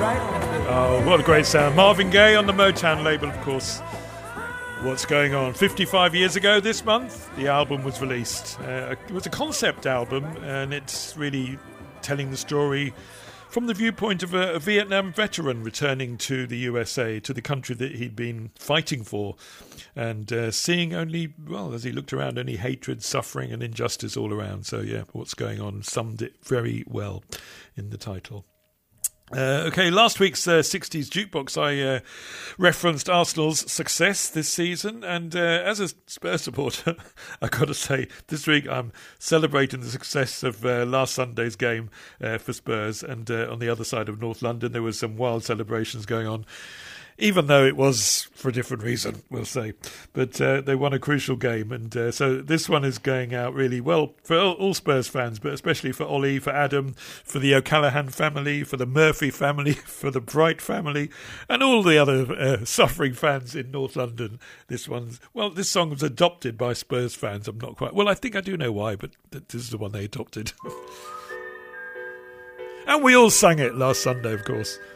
Oh, what a great sound. Marvin Gaye on the Motown label, of course. What's going on? 55 years ago this month, the album was released. It was a concept album, and it's really telling the story from the viewpoint of a Vietnam veteran returning to the USA, to the country that he'd been fighting for, and seeing only, well, as he looked around, only hatred, suffering and injustice all around. So, yeah, what's going on summed it very well in the title. Okay, last week's 60s Jukebox, I referenced Arsenal's success this season, and as a Spurs supporter, I've got to say, this week I'm celebrating the success of last Sunday's game for Spurs, and on the other side of North London there was some wild celebrations going on, even though it was for a different reason, we'll say. But they won a crucial game, and so this one is going out really well for all Spurs fans, but especially for Ollie, for Adam, for the O'Callaghan family, for the Murphy family, for the Bright family, and all the other suffering fans in North London. This song was adopted by Spurs fans. I'm not quite... Well, I think I do know why, but this is the one they adopted. And we all sang it last Sunday, of course.